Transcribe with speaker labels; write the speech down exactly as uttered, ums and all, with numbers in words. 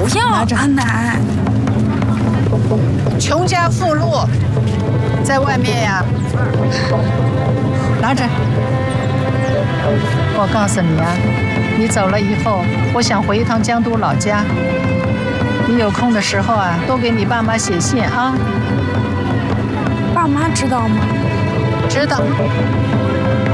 Speaker 1: 不要，
Speaker 2: 拿着
Speaker 1: 阿奶。
Speaker 3: 穷家富路，在外面呀。
Speaker 2: 拿着。
Speaker 4: 我告诉你啊，你走了以后，我想回一趟江都老家。你有空的时候啊，多给你爸妈写信啊。
Speaker 1: 爸妈知道吗？
Speaker 3: 知道。